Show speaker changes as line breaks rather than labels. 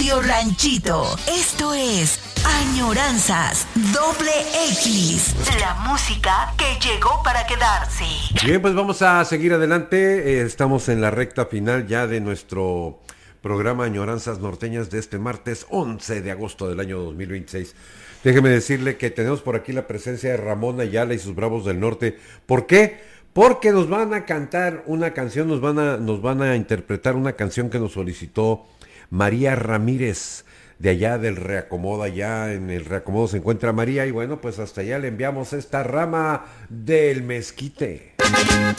Radio Ranchito. Esto es Añoranzas XX. La música que llegó para quedarse.
Bien, pues vamos a seguir adelante. Estamos en la recta final ya de nuestro programa Añoranzas Norteñas de este martes 11 de agosto del año 2026. Déjeme decirle que tenemos por aquí la presencia de Ramón Ayala y sus Bravos del Norte. ¿Por qué? Porque nos van a cantar una canción, nos van a interpretar una canción que nos solicitó María Ramírez, de allá del Reacomodo. Allá en el Reacomodo se encuentra María, y bueno, pues hasta allá le enviamos esta rama del mezquite.